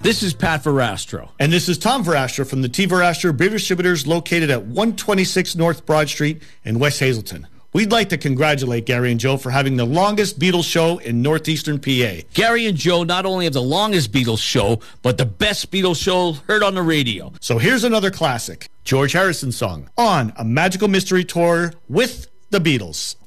This is Pat Verastro. And this is Tom Verastro from the T. Verastro Beer Distributors located at 126 North Broad Street in West Hazelton. We'd like to congratulate Gary and Joe for having the longest Beatles show in northeastern PA. Gary and Joe not only have the longest Beatles show, but the best Beatles show heard on the radio. So here's another classic, George Harrison song, On a Magical Mystery Tour with the Beatles.